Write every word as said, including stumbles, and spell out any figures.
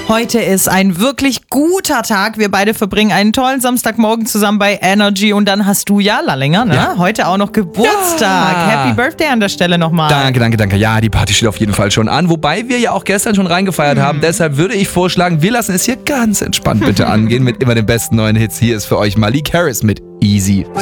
Heute ist ein wirklich guter Tag. Wir beide verbringen einen tollen Samstagmorgen zusammen bei Energy. Und dann hast du ja, Lallinger, ne? Ja. Heute auch noch Geburtstag. Ja. Happy Birthday an der Stelle nochmal. Danke, danke, danke. Ja, die Party steht auf jeden Fall schon an. Wobei wir ja auch gestern schon reingefeiert hm. haben. Deshalb würde ich vorschlagen, wir lassen es hier ganz entspannt bitte angehen mit immer den besten neuen Hits. Hier ist für euch Malik Harris mit Easy.